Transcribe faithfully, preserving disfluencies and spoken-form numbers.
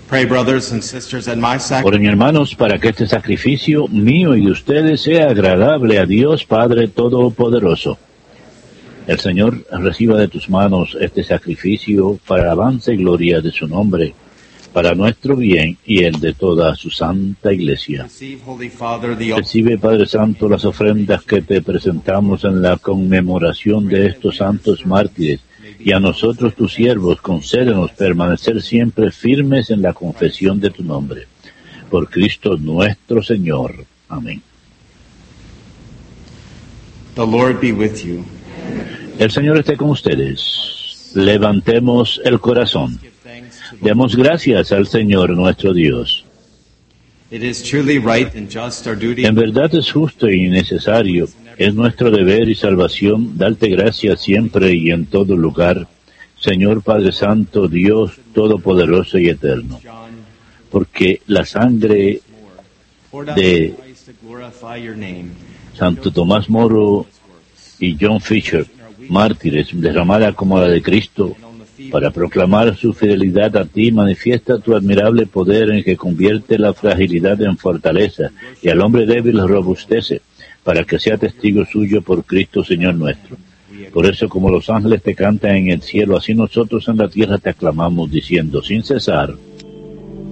Pray, brothers and sisters, that my sacrifice Oren, hermanos, para que este sacrificio mío y de ustedes sea agradable a Dios Padre Todopoderoso. El Señor reciba de tus manos este sacrificio para alabanza y gloria de su nombre, para nuestro bien y el de toda su santa Iglesia. receive, Holy Father, the Recibe, Padre Santo, las ofrendas que te presentamos en la conmemoración de estos santos mártires, y a nosotros, tus siervos, concédenos permanecer siempre firmes en la confesión de tu nombre. Por Cristo nuestro Señor. Amén. The Lord be with you. El Señor esté con ustedes. Levantemos el corazón. Give thanks to the Demos gracias al Señor nuestro Dios. It is truly right and just our duty En verdad es justo y necesario, es nuestro deber y salvación darte gracias siempre y en todo lugar, Señor Padre Santo, Dios Todopoderoso y Eterno, John, porque la sangre poured out de on Christ to glorify your name. Santo Tomás Moro y John Fisher, mártires, derramada como la de Cristo, And on the feeble para proclamar su fidelidad a ti, manifiesta tu admirable poder en que convierte la fragilidad en fortaleza y al hombre débil lo robustece, para que sea testigo suyo por Cristo Señor nuestro. Por eso, como los ángeles te cantan en el cielo, así nosotros en la tierra te aclamamos, diciendo sin cesar: